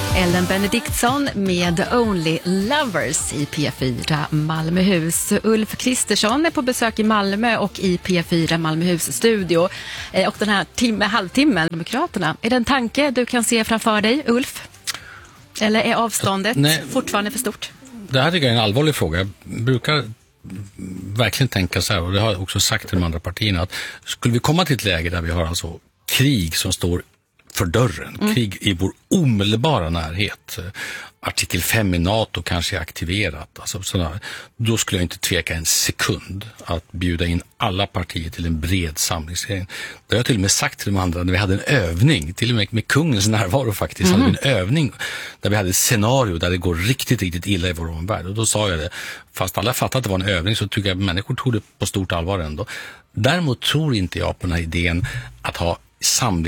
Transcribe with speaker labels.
Speaker 1: Ellen Benediktsson med Only Lovers i P4 Malmöhus. Ulf Kristersson är på besök i Malmö och i P4 Malmöhus studio. Och den här halvtimmen, Demokraterna, är det en tanke du kan se framför dig, Ulf? Eller är avståndet fortfarande för stort?
Speaker 2: Det här tycker jag är en allvarlig fråga. Jag brukar verkligen tänka så här, och det har jag också sagt till de andra partierna, att skulle vi komma till ett läge där vi har alltså krig som står för dörren, krig i vår omedelbara närhet, artikel 5 i NATO kanske är aktiverat, alltså sådär, då skulle jag inte tveka en sekund att bjuda in alla partier till en bred samlingsregering. Det har jag till och med sagt till de andra när vi hade en övning, till och med kungens närvaro faktiskt, hade vi en övning där vi hade ett scenario där det går riktigt, riktigt illa i vår omvärld. Och då sa jag det, fast alla fattade att det var en övning, så tycker jag att människor tog det på stort allvar ändå. Däremot tror inte jag på den här idén att ha